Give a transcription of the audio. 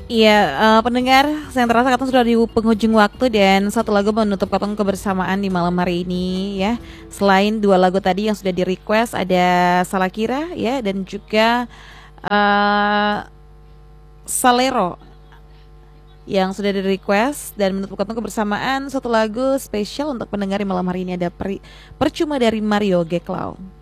Iya, pendengar, yang terasa katong sudah di penghujung waktu dan satu lagu menutup katong kebersamaan di malam hari ini ya. Selain dua lagu tadi yang sudah di request ada Salakira ya dan juga eh Salero yang sudah di request dan menutup katong kebersamaan satu lagu spesial untuk pendengar di malam hari ini ada Percuma dari Mario Geklau.